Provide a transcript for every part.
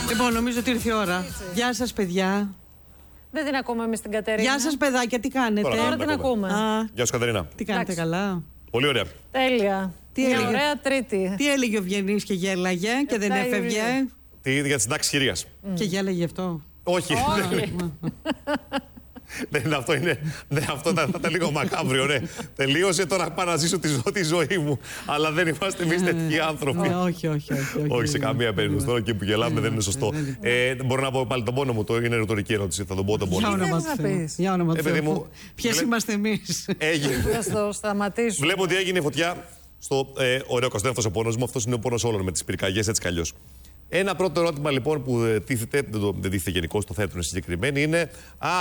Λοιπόν, νομίζω ότι ήρθε η ώρα. Γεια σας, παιδιά. Δεν την ακούμε εμείς την Κατερίνα. Γεια σας, παιδάκια, τι κάνετε? Τώρα την ακούμε. Γεια σου, Κατερίνα. Τι κάνετε, καλά? Πολύ ωραία. Τέλεια. Μια έλεγε? ωραία Τρίτη. Τι έλεγε ο Βιενής και γέλαγε και δεν έφευγε? Τι για τη συντάξη κυρίας. Και γέλαγε αυτό? Όχι. Ναι, αυτό είναι. Ναι, αυτό θα ήταν λίγο μακάβριο, ναι. Τελείωσε, τώρα πάω να ζήσω τη ζωή μου. Αλλά δεν είμαστε εμείς τέτοιοι άνθρωποι. Όχι. Όχι, σε καμία περίπτωση. Τώρα και που γελάμε δεν είναι σωστό. Μπορώ να πω πάλι τον πόνο μου, το είναι ρητορική ερώτηση. Θα τον πω τον πόνο. Για όνομα του Θεού. Ποιες είμαστε εμείς? Θα το σταματήσουμε. Βλέπω ότι έγινε φωτιά στο ωραίο Καστέφος ο πόνος μου. Αυτός είναι ο πόνος όλων με τις πυρκαγιές έτσι κι αλλιώς. Ένα πρώτο ερώτημα λοιπόν που τίθεται, δεν τίθεται γενικώς, το θέτουν συγκεκριμένοι, είναι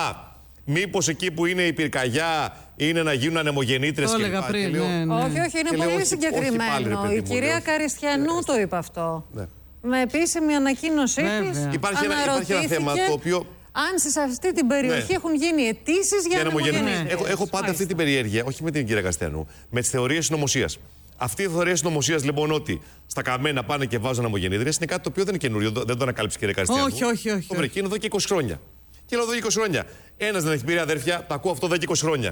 μήπως εκεί που είναι η πυρκαγιά είναι να γίνουν ανεμογεννήτρες? Το έλεγα πριν. Ναι. Όχι, είναι πολύ συγκεκριμένο. Η κυρία Καριστιανού το είπε αυτό. Με επίσημη ανακοίνωσή της υπάρχει ένα θέμα το οποίο. Αν σε αυτή την περιοχή έχουν γίνει αιτήσεις για ανεμογεννήτρες. Έχω πάντα αυτή την περιέργεια, όχι με την κυρία Καριστιανού, με τις θεωρίες συνωμοσίας. Αυτή η θεωρία συνωμοσίας λοιπόν ότι στα καμένα πάνε και βάζουν ανεμογεννήτρες είναι κάτι το οποίο δεν είναι καινούριο, δεν το ανακάλυψε η κυρία Καριστιανού. Όχι. Το βρήκε εδώ και 20 χρόνια. Και λέω εδώ 20 χρόνια. Ένας δεν έχει πει, αδέρφια, το ακούω αυτό εδώ και 20 χρόνια.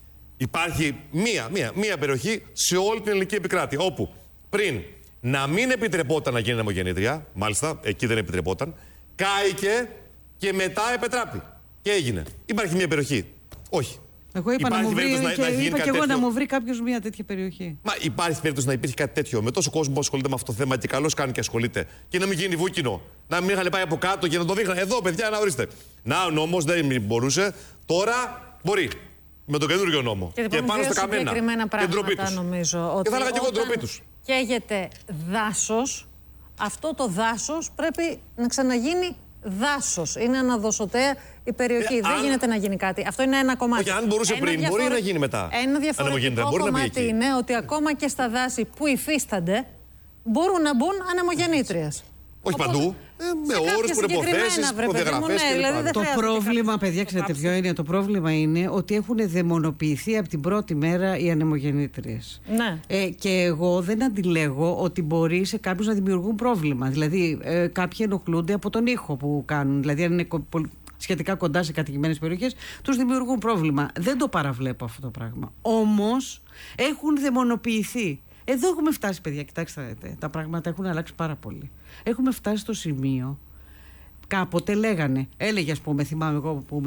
Υπάρχει μία περιοχή σε όλη την ελληνική επικράτεια όπου πριν να μην επιτρεπόταν να γίνει ανεμογεννήτρια, μάλιστα εκεί δεν επιτρεπόταν, κάηκε και μετά επετράπη. Και έγινε. Υπάρχει μία περιοχή? Όχι. Εγώ είπα να μου βρει, είπα και εγώ να μου βρει κάποιος μια τέτοια περιοχή. Μα υπάρχει περίπτωση να υπήρχε κάτι τέτοιο? Με τόσο κόσμο που ασχολείται με αυτό το θέμα και καλώς κάνει και ασχολείται. Και να μην γίνει βούκινο. Να μην είχαν πάει από κάτω και να το δείχναν. Εδώ, παιδιά, να ορίστε. Να, ο νόμος δεν μπορούσε. Τώρα μπορεί. Με τον καινούριο νόμο. Και πάνω στα καμένα. Και ντροπή τους. Και θα έλεγα και εγώ ντροπή τους. Καίγεται δάσος, αυτό το δάσος πρέπει να ξαναγίνει δάσος. Είναι αναδοσωτέα η περιοχή. Δεν γίνεται να γίνει κάτι. Αυτό είναι ένα κομμάτι. Όχι, αν μπορούσε πριν, μπορεί να γίνει μετά. Ένα διαφορετικό κομμάτι είναι ότι ακόμα και στα δάση που υφίστανται μπορούν να μπουν ανεμογεννήτριες. Όχι παντού. Με όρους, προϋποθέσεις, προδιαγραφές κλπ. Το πρόβλημα, παιδιά, ξέρετε ποιο είναι? Το πρόβλημα είναι ότι έχουν δαιμονοποιηθεί από την πρώτη μέρα οι ανεμογεννήτριες. Ναι. Και εγώ δεν αντιλέγω ότι μπορεί σε κάποιους να δημιουργούν πρόβλημα. Δηλαδή, κάποιοι ενοχλούνται από τον ήχο που κάνουν. Δηλαδή, αν είναι σχετικά κοντά σε κατοικημένες περιοχές, τους δημιουργούν πρόβλημα. Δεν το παραβλέπω αυτό το πράγμα. Όμως, έχουν δαιμονοποιηθεί. Εδώ έχουμε φτάσει, παιδιά, κοιτάξτε, τα πράγματα έχουν αλλάξει πάρα πολύ. Έχουμε φτάσει στο σημείο, κάποτε έλεγε, ας πούμε, θυμάμαι εγώ που